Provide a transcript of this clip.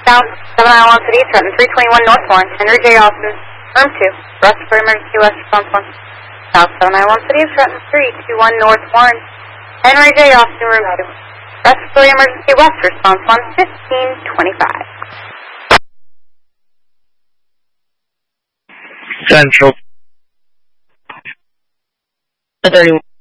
South 791 City, Trenton 321 North Warren, Henry J. Austin, Room 2, respiratory emergency west response 1. South 791 City, Trenton 321 North Warren, Henry J. Austin, Room 2, respiratory emergency west response 1, 1525. Central 31.